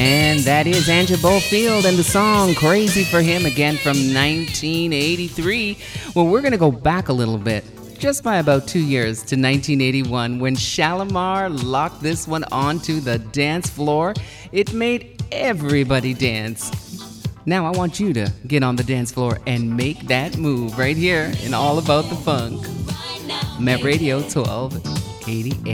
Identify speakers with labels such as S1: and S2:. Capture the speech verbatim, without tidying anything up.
S1: And that is Andrew Bofield and the song Crazy for Him, again from nineteen eighty-three. Well, we're going to go back a little bit, just by about two years, to nineteen eighty-one, when Shalimar locked this one onto the dance floor. It made everybody dance. Now I want you to get on the dance floor and make that move right here in All About the Funk. Met Radio twelve eighty-eight.